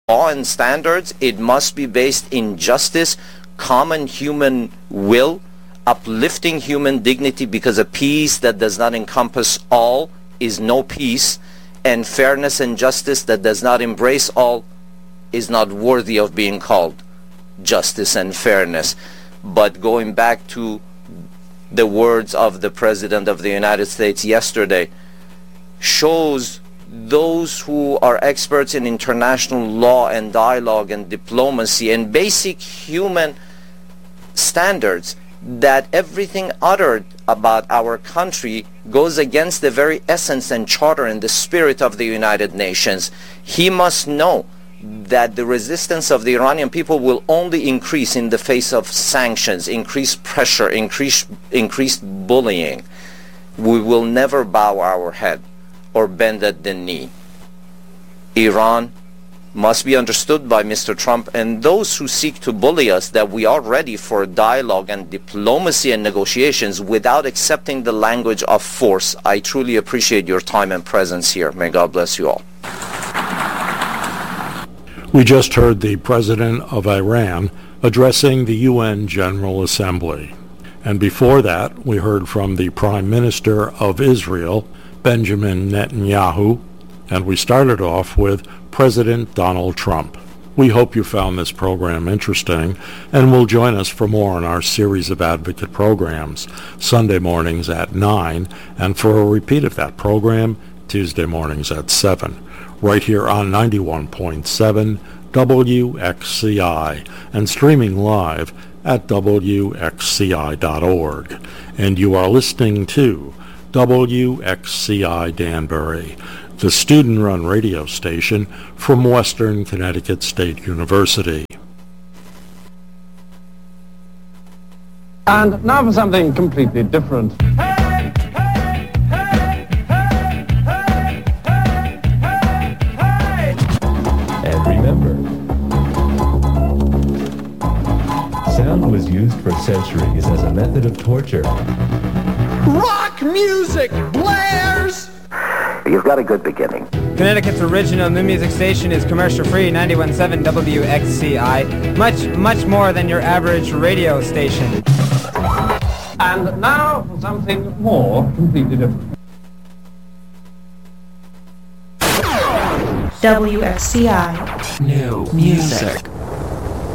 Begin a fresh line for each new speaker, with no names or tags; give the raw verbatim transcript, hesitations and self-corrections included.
law and standards, it must be based in justice, common human will, uplifting human dignity, because a peace that does not encompass all is no peace, and fairness and justice that does not embrace all is not worthy of being called justice and fairness. But going back to the words of the President of the United States yesterday, shows those who are experts in international law and dialogue and diplomacy and basic human standards that everything uttered about our country goes against the very essence and charter and the spirit of the United Nations. He must know that the resistance of the Iranian people will only increase in the face of sanctions, increased pressure, increased, increased bullying. We will never bow our head or bend at the knee. Iran must be understood by Mister Trump and those who seek to bully us that we are ready for dialogue and diplomacy and negotiations without accepting the language of force. I truly appreciate your time and presence here. May God bless you all.
We just heard the President of Iran addressing the U N General Assembly. And before that, we heard from the Prime Minister of Israel, Benjamin Netanyahu, and we started off with President Donald Trump. We hope you found this program interesting and will join us for more on our series of advocate programs, Sunday mornings at nine, and for a repeat of that program, Tuesday mornings at seven, right here on ninety-one point seven W X C I and streaming live at W X C I dot org. And you are listening to W X C I Danbury, the student-run radio station from Western Connecticut State University.
And now for something completely different. Hey, hey, hey, hey, hey, hey, hey, hey.
And remember, sound was used for centuries as a method of torture.
Rock music blares!
You've got a good beginning.
Connecticut's original new music station is commercial-free, ninety-one point seven W X C I. Much, much more than your average radio station.
And now for something more completely different.
W X C I.
New music.